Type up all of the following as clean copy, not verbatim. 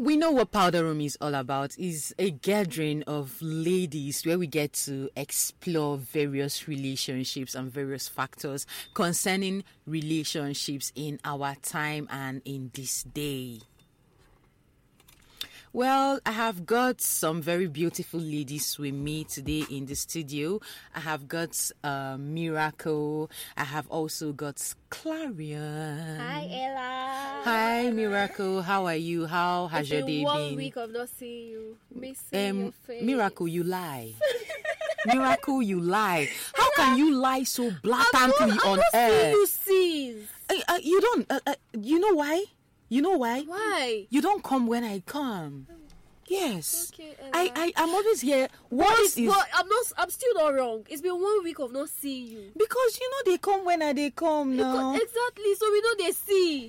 We know what Powder Room is all about. Is a gathering of ladies where we get to explore various relationships and various factors concerning relationships in our time and in this day. Well, I have got some very beautiful ladies with me today in the studio. I have got Miracle. I have also got Clarion. Hi, Ella. Hi, Miracle. How are you? How has your day been? 1 week of not seeing you. Missing your face. Miracle, you lie. Miracle, you lie. How can you lie so blatantly on air? You see. You don't. You know why? You know why? Why? You don't come when I come. Yes. Okay, I'm always here. But I'm still not wrong. It's been 1 week of not seeing you. Because you know they come when they come now. Exactly. So we know they see.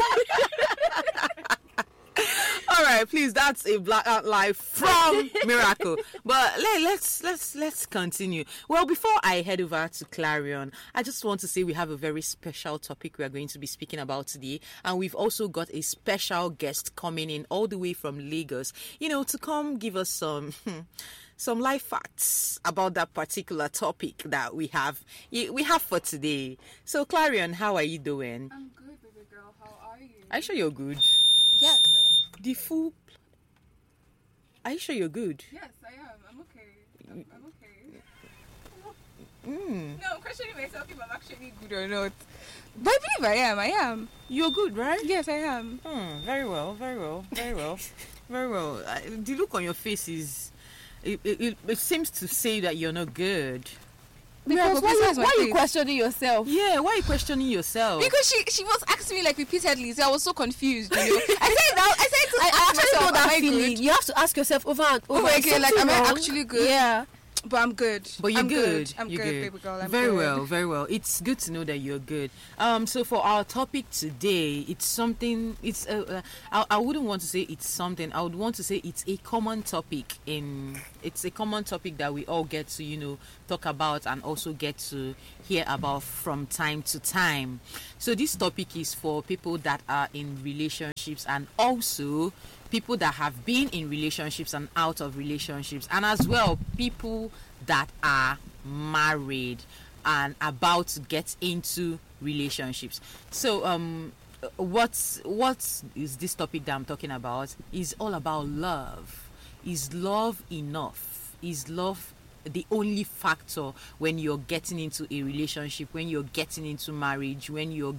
All right, please. That's a blackout lie from Miracle. But let's continue. Well, before I head over to Clarion, I just want to say we have a very special topic we are going to be speaking about today, and we've also got a special guest coming in all the way from Lagos. To come give us some life facts about that particular topic that we have for today. So, Clarion, how are you doing? I'm good, baby girl. How are you? Are you sure you're good? Yes. The full. Are you sure you're good? Yes, I am. I'm okay. I'm okay. Mm. No, I'm questioning myself if I'm actually good or not. But I believe I am. You're good, right? Yes, I am. Very well. Very well. The look on your face is. It seems to say that you're not good. Because why are you questioning yourself? Yeah, why are you questioning yourself? Because she was asking me repeatedly, so I was so confused. I actually know that feeling. You have to ask yourself over and over again, am I actually good? Yeah. But I'm good. But you're good. I'm you're good, baby girl. I'm very good. Very well. It's good to know that you're good. So for our topic today, it's something. It's I wouldn't want to say it's something. I would want to say it's a common topic. It's a common topic that we all get to talk about and also get to hear about from time to time. So this topic is for people that are in relationships and also people that have been in relationships and out of relationships, and as well people that are married and about to get into relationships. So what is this topic that I'm talking about? Is all about love. Is love enough? Is love the only factor when you're getting into a relationship, when you're getting into marriage, when you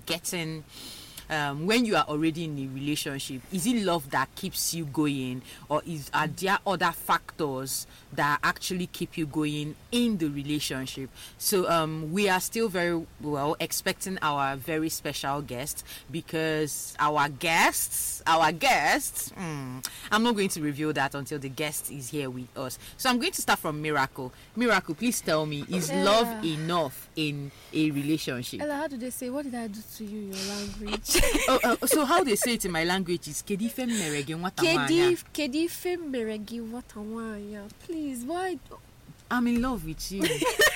are already in a relationship? Is it love that keeps you going, or are there other factors that actually keep you going in the relationship? So we are still very well expecting our very special guest, because our guests I'm not going to reveal that until the guest is here with us. So I'm going to start from Miracle. Miracle, please tell me, is love enough in a relationship? Ella, how do they say, what did I do to you in your language? So how they say it in my language is Kedife merege watawanya. Kedife merege watawanya. Please, why? I'm in love with you.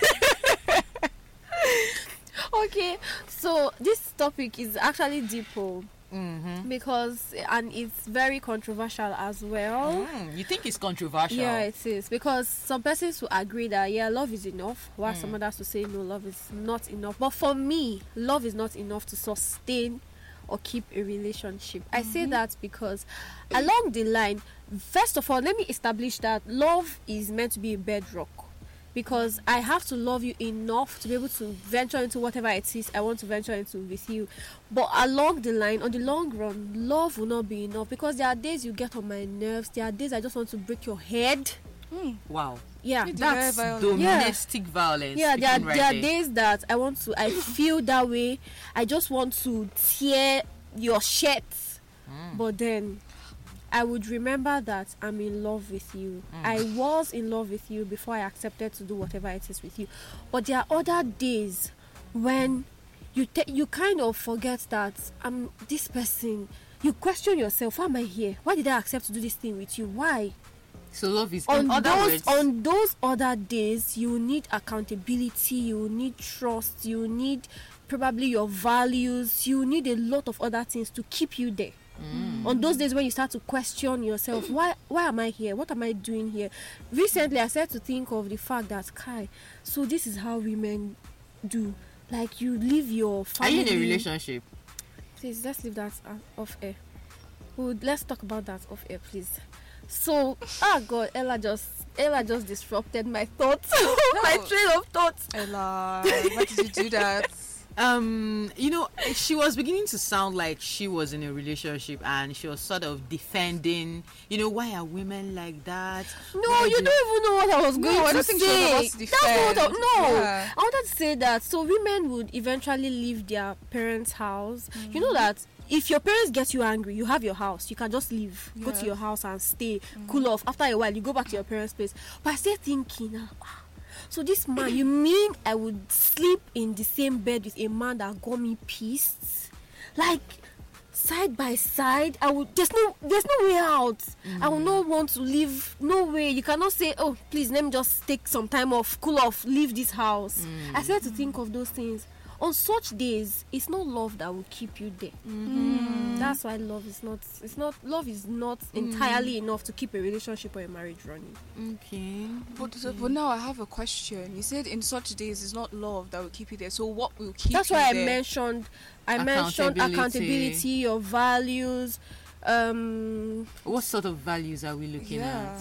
Okay, so this topic is actually deep. Because it's very controversial as well. You think it's controversial? Yeah, it is, because some persons will agree that love is enough, while some others will say no, love is not enough. But for me, love is not enough to sustain or keep a relationship. I say that because along the line, first of all, let me establish that love is meant to be a bedrock. Because I have to love you enough to be able to venture into whatever it is I want to venture into with you. But along the line, on the long run, love will not be enough. Because there are days you get on my nerves. There are days I just want to break your head. Wow. Yeah. That's domestic violence. Yeah, there are days that I feel that way. I just want to tear your shirt. But then I would remember that I'm in love with you. I was in love with you before I accepted to do whatever it is with you. But there are other days when you kind of forget that I'm this person. You question yourself, why am I here? Why did I accept to do this thing with you? Why? So love is on those other days, you need accountability, you need trust, you need probably your values, you need a lot of other things to keep you there. On those days when you start to question yourself, why am I here? What am I doing here? Recently, I started to think of the fact that, Kai, so this is how women do. Like, you leave your Are family. you in a relationship? Please, let's leave that off air. Let's talk about that off air, please. So, God, Ella just disrupted my thoughts, my train of thoughts. Ella, why did you do that? She was beginning to sound like she was in a relationship and she was sort of defending, why are women like that? No, Why you don't even know what I was going I to don't think she was say. about to That's not defend. Yeah. I wanted to say that. So women would eventually leave their parents' house. You know that if your parents get you angry, you have your house. You can just leave, go to Yes. your house and stay, cool off. After a while, you go back to your parents' place. But I started thinking, so this man, you mean I would sleep in the same bed with a man that got me pissed? Like, side by side, there's no way out. I will not want to leave. No way. You cannot say, oh, please, let me just take some time off, cool off, leave this house. I started to think of those things. On such days, it's not love that will keep you there. That's why love is not entirely enough to keep a relationship or a marriage running. Okay. But now I have a question. You said in such days it's not love that will keep you there. So what will keep That's you why there? I mentioned Accountability. accountability, your values. What sort of values are we looking at?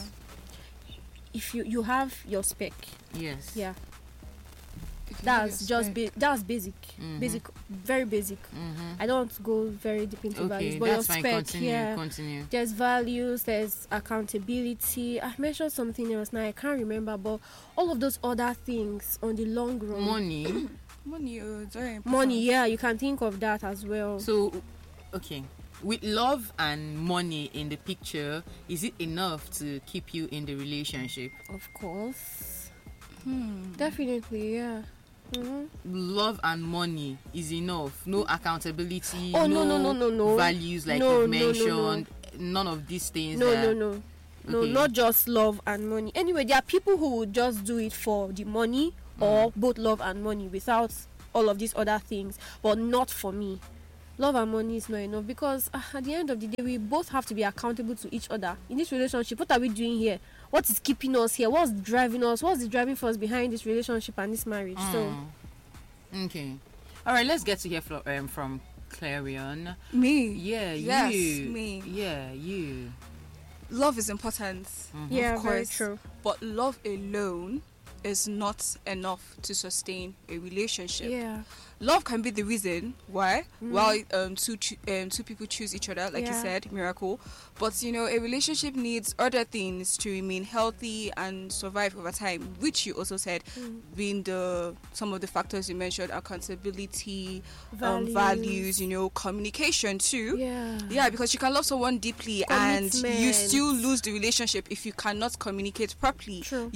If you have your spec, Yes. yeah, If you that's have just respect. that's basic, very basic. I don't want to go very deep into values, Okay, but that's your fine. spec, Continue. There's values, there's accountability. I mentioned something else now, I can't remember, but all of those other things on the long run. Money. Money, it's very important. Money, yeah, you can think of that as well. So, okay. With love and money in the picture, is it enough to keep you in the relationship? Of course. Definitely, yeah. Love and money is enough. No accountability. Oh, no. Values like No, you've no, no, mentioned. None of these things. No, that- no, Okay. not just love and money. Anyway, there are people who would just do it for the money or both love and money without all of these other things, but not for me. Love and money is not enough because at the end of the day, we both have to be accountable to each other in this relationship. What are we doing here? What is keeping us here? What's driving us? What's the driving force behind this relationship and this marriage? So, Okay. All right, let's get to hear from Clarion. Me? Yeah, Yes, you. me. Yeah, you. Love is important. yeah, Of very course. true. But love alone is not enough to sustain a relationship. Yeah. Love can be the reason why two people choose each other, like you Yeah. said, miracle. But a relationship needs other things to remain healthy and survive over time, which you also said, being some of the factors you mentioned: accountability, values, communication too. Yeah. Because you can love someone deeply and you Commitment. still lose the relationship if you cannot communicate properly. True.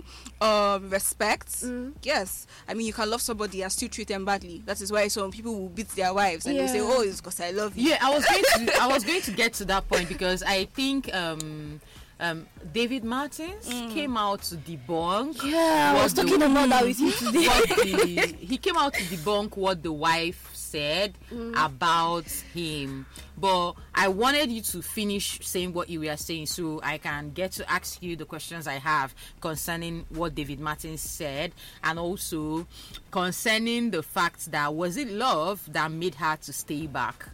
Respect. Yes, I mean, you can love somebody and still treat them badly. That is why some people will beat their wives and they say, Yeah. "Oh, it's because I love you." Yeah, I was going to get to that point because I think David Martins came out to debunk. Yeah, I what was the- talking about that with you today. he came out to debunk what the wife said about him, but I wanted you to finish saying what you were saying so I can get to ask you the questions I have concerning what David Martin said, and also concerning the fact that was it love that made her to stay back.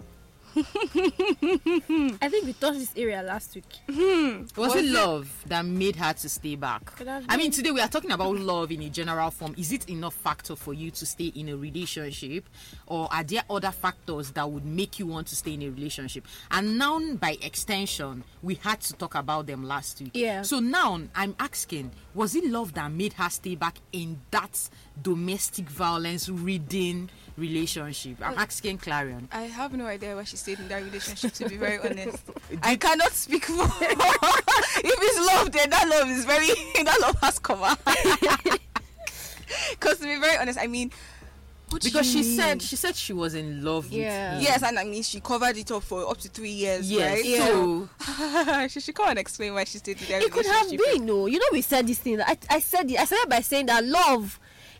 I think we touched this area last week. Was it love that made her to stay back? Could have I mean, been. today we are talking about love in a general form. Is it enough factor for you to stay in a relationship, or are there other factors that would make you want to stay in a relationship? And now, by extension, we had to talk about them last week. Yeah. So now I'm asking, was it love that made her stay back in that domestic violence ridden relationship? I'm asking Clarion. I have no idea why she stayed in that relationship, to be very honest. I cannot speak for if it's love, then that love is very that love has come out. Because to be very honest, I mean, what do Because you she mean? said she was in love Yeah. with him. Yes, and I mean she covered it up for up to 3 years, Yes. right? So She should come and explain why she stayed in that It could have relationship. been, no. We said this thing. I said it by saying that love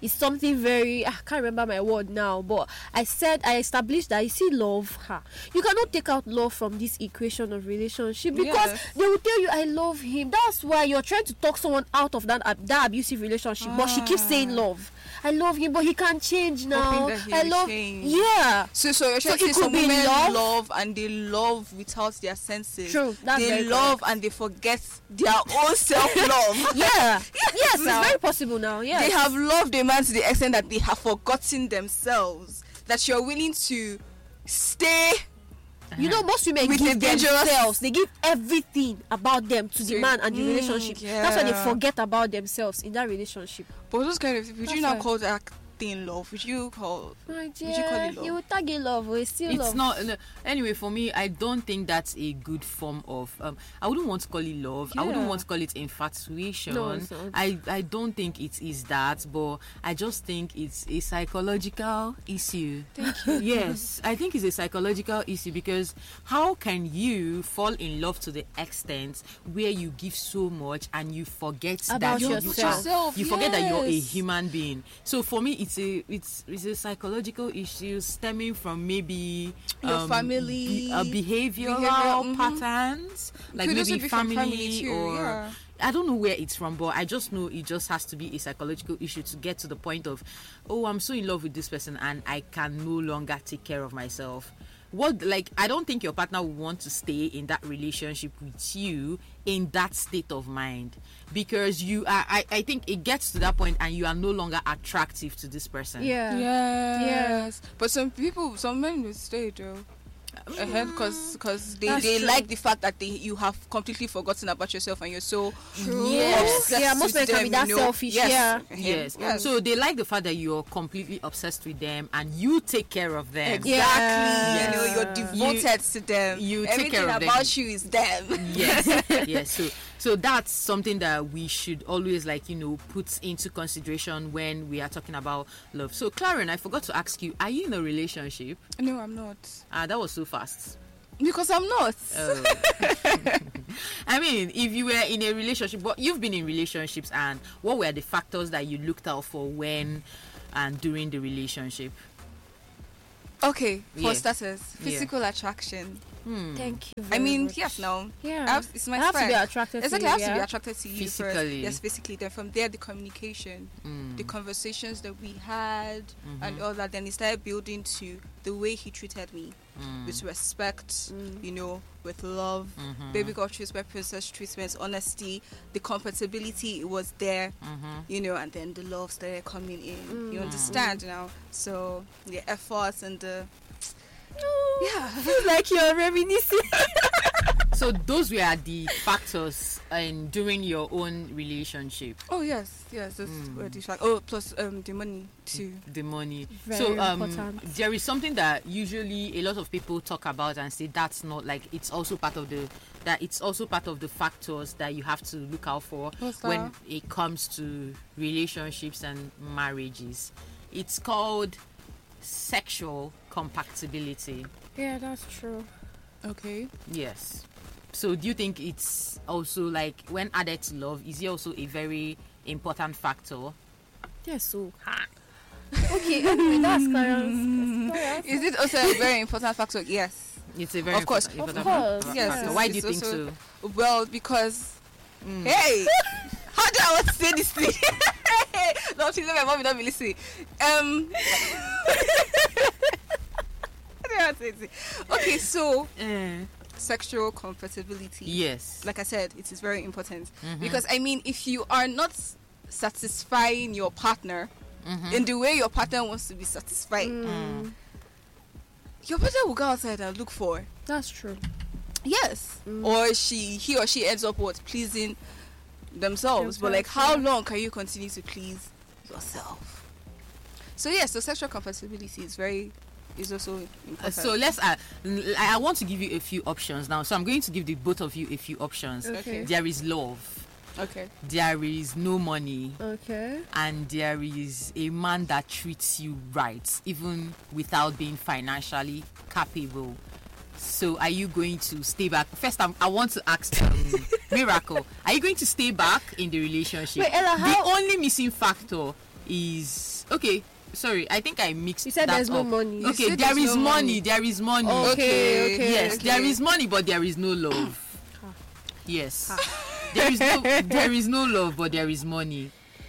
is something very, I can't remember my word now, but I established that, you see, love, you cannot take out love from this equation of relationship, because they will tell you, I love him. That's why you're trying to talk someone out of that abusive relationship, but she keeps saying love. I love him, but he can't change now. I love, yeah. So you're trying to say some women love and they love without their senses. True, that's they love correct. and they forget their own self-love. Yes, it's very possible now. Yeah, they have loved a man to the extent that they have forgotten themselves. That you're willing to stay. You know, most women give themselves. They give everything about them to the man and the relationship. That's why they forget about themselves in that relationship. But those kind of, would you not call that thing love? Would you call it love? You would tag it love, or it's still love. It's not. No, anyway, for me, I don't think that's a good form of. I wouldn't want to call it love. I wouldn't want to call it infatuation. No, it's not. I don't think it is that, but I just think it's a psychological issue. Thank you. Yes, I think it's a psychological issue, because how can you fall in love to the extent where you give so much and you forget about that yourself? You forget that you're a human being. So for me, it's a psychological issue stemming from maybe your family, behavioral patterns, like could maybe also be from family too, or I don't know where it's from, but I just know it just has to be a psychological issue to get to the point of, oh, I'm so in love with this person and I can no longer take care of myself. I don't think your partner will want to stay in that relationship with you in that state of mind, because you are, I think it gets to that point and you are no longer attractive to this person. Yes. But some men will stay though. Because they like the fact that you have completely forgotten about yourself and you're so obsessed most men can be that selfish. Yes. So they like the fact that you're completely obsessed with them and you take care of them. Exactly. Yes. You're devoted to them. You take care of them. Everything about you is them. Yes. So that's something that we should always put into consideration when we are talking about love. So Claren, I forgot to ask you, are you in a relationship? No, I'm not. That was so fast. Because I'm not. I mean, if you were in a relationship, but you've been in relationships, and what were the factors that you looked out for when and during the relationship? Okay, for starters, physical attraction. Thank you. I mean, yes, now. Yeah. It's my I have to be attracted exactly, to you. I have to be attracted to you physically. first. Yes, physically. Then from there, the communication, the conversations that we had, and all that. Then it started building to the way he treated me, with respect, with love, baby girl treatment, princess treatment, honesty, the compatibility. It was there, and then the love started coming in. You understand now? So the efforts and the feels like you're reminiscing. So those were the factors during your own relationship. Oh yes, those were the factors. Oh, plus the money too. The money. Very important. There is something that usually a lot of people talk about and say that's not it's also part of the factors that you have to look out for when it comes to relationships and marriages. It's called sexual compatibility. Yeah, that's true. Okay. Yes. So do you think it's also when added to love, is it also a very important factor? Yes, so okay, anyway, that's Clarence. Is it also a very important factor? Yes. It's a very important factor. Yes. Why do you think so? Well, because hey, how do I want to say this thing? No, please, my mom will not be listening. Okay, so sexual compatibility. Yes. Like I said, it is very important because I mean, if you are not satisfying your partner in the way your partner wants to be satisfied, your partner will go outside and look for. That's true. Yes. Or he or she ends up pleasing themselves. But how long can you continue to please yourself? So yes, so sexual compatibility is also important. So I want to give you a few options now. So I'm going to give the both of you a few options. Okay. There is love. Okay. There is no money. Okay. And there is a man that treats you right, even without being financially capable. So are you going to stay back? First, I want to ask Miracle, are you going to stay back in the relationship? Wait, Ella, the only missing factor is okay. Sorry, I think I mixed. You said that there's no up. money. Okay, said there there's is no money. money. There is money. Okay. Yes, okay. there is money, but there is no love. Yes, there is no love, but there is money.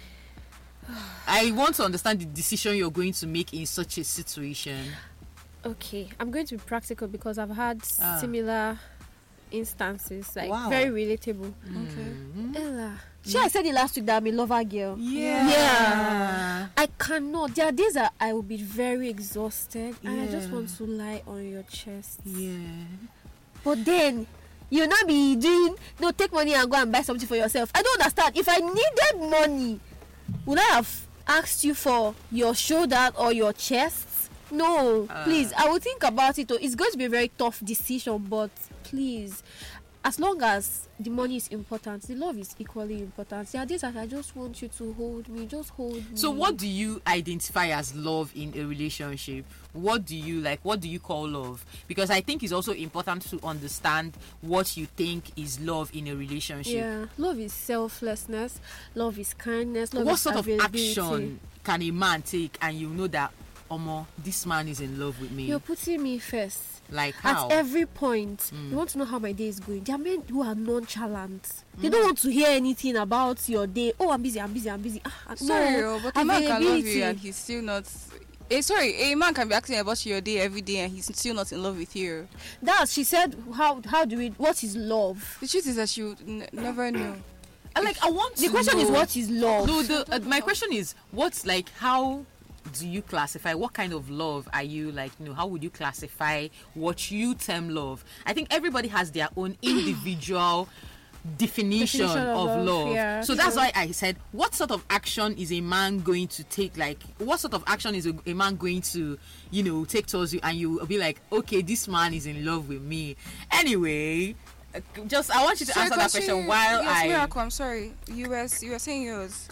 I want to understand the decision you're going to make in such a situation. Okay, I'm going to be practical because I've had similar instances, like Wow. very relatable. Okay. Ella, I said it last week that I'm a lover girl. Yeah. I cannot. There are days that I will be very exhausted and I just Yeah. want to lie on your chest. Yeah. But then you'll not be doing no, take money and go and buy something for yourself. I don't understand. If I needed money, would I have asked you for your shoulder or your chest? No, please. I will think about it. It's going to be a very tough decision, but please, as long as the money is important, the love is equally important. There are days that I just want you to hold me. Just hold me. So what do you identify as love in a relationship? What do you like? What do you call love? Because I think it's also important to understand what you think is love in a relationship. Yeah, love is selflessness. Love is kindness. Love What is sort of availability. action can a man take and you know that, Omo, this man is in love with me? You're putting me first. Like how? At every point, you want to know how my day is going. There are men who are nonchalant. They don't want to hear anything about your day. Oh, I'm busy. Sorry, no, but a man can love you availability. and he's still not. A man can be asking about your day every day and he's still not in love with you. She said, how do we, what is love? The truth is that you never know. I want The to question is, know- what is love? No, my question is, what's like, how do you classify, what kind of love are you like, how would you classify what you term love? I think everybody has their own individual definition of love. Yeah, so that's why I said, what sort of action is a man going to take? Like, what sort of action is a man going to, take towards you, and you will be like, okay, this man is in love with me. Anyway, I want you to answer that question while yes, Miracle, I'm sorry. You were saying yours.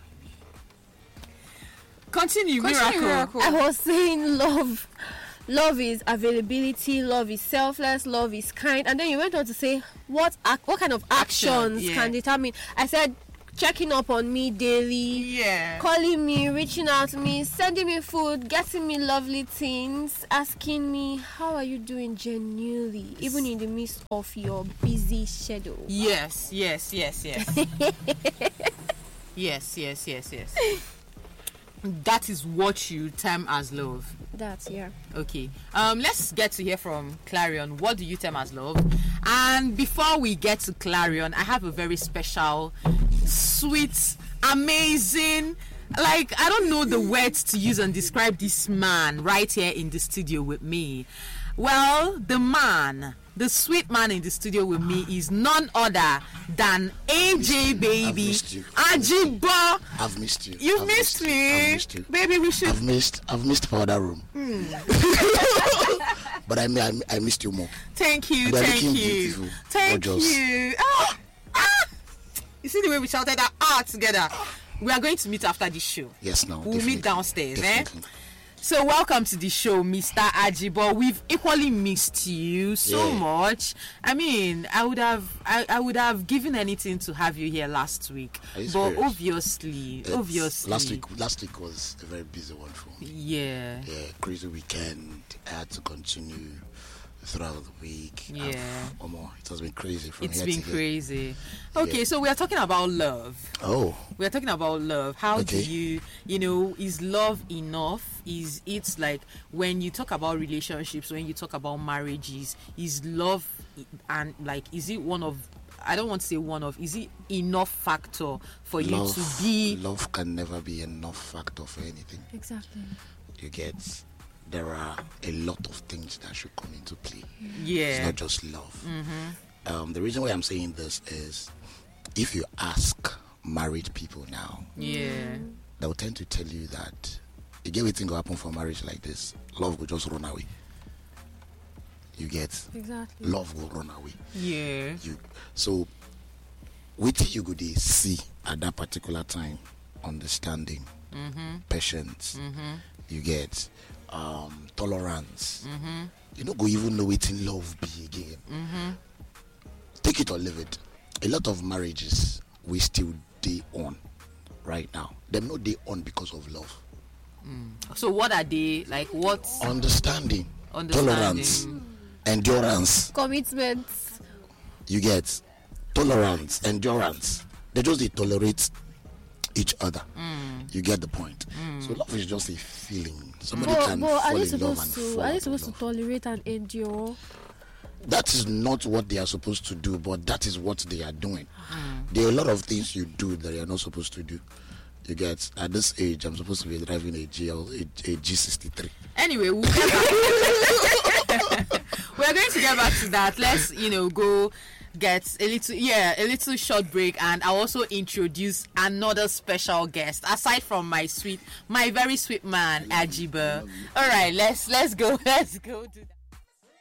Continue, Continue, Miracle. I was saying love. Love is availability. Love is selfless. Love is kind. And then you went on to say what kind of actions yeah. can determine. I said checking up on me daily, Yeah. calling me, reaching out to me, sending me food, getting me lovely things, asking me how are you doing genuinely, even in the midst of your busy schedule. Yes. yes. That is what you term as love. That's Okay. Let's get to hear from Clarion. What do you term as love? And before we get to Clarion, I have a very special, sweet, amazing, I don't know the words to use and describe this man right here in the studio with me. Well, the sweet man in the studio with me is none other than AJ Baby Ajibo. I've missed you. You missed me. I've missed you. Baby, we should. I've missed powder room. But I missed you more. Thank you, You are thank looking you. beautiful, Thank gorgeous. you. You see the way we shouted that together. We are going to meet after this show. Yes, no. We'll definitely. meet downstairs, Definitely. So welcome to the show, Mr. Ajibo. We've equally missed you so Yeah. much. I mean, I would have given anything to have you here last week. Are you But serious? obviously. Last week was a very busy one for me. Yeah. Yeah, crazy weekend. I had to continue throughout the week. Yeah. It has been crazy from It's here been to here. crazy. Okay, Yeah. so we are talking about love. Oh, We are talking about love. How Okay. do you, is love enough? Is it like when you talk about relationships, when you talk about marriages, is love and is it one of, I don't want to say one of, is it enough factor for you to be? love can never be enough factor for anything. exactly. You get, there are a lot of things that should come into play. It's Yeah. not just love. The reason why I'm saying this is, if you ask married people now, Yeah. they will tend to tell you that you get everything will happen for marriage like this, love will just run away. You get, Exactly. love will run away. Yeah. So what you could see at that particular time, understanding, patience, you get tolerance. You don't go even know what in love be again. Take it or leave it. A lot of marriages we still day on right now. them no they on because of love. So what are they like? What Understanding, understanding? tolerance, endurance. Commitment. You get tolerance, endurance. They just they tolerate each other. You get the point. So love is just a feeling. Somebody can But fall are they in love supposed and to? fall Are they out of supposed to love. tolerate and endure? That is not what they are supposed to do, but that is what they are doing. There are a lot of things you do that you are not supposed to do. You get, at this age, I'm supposed to be driving a G63. Anyway, we'll get back. We're going to get back to that. Let's go get a little short break, and I'll also introduce another special guest aside from my very sweet man Ajiba. All right, let's go do that.